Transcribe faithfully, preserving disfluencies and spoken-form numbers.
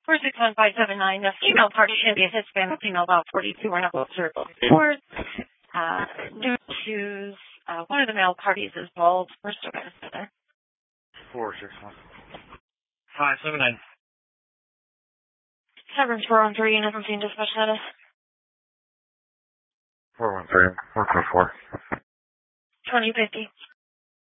four six one five seven nine. The female party should be a Hispanic female about forty-two or not circle four. Uh, due to uh, one of the male parties is bald. We're still going to sit there. four six one five seven nine. seven four one three, never seen dispatch status. four one three, one four four. twenty fifty.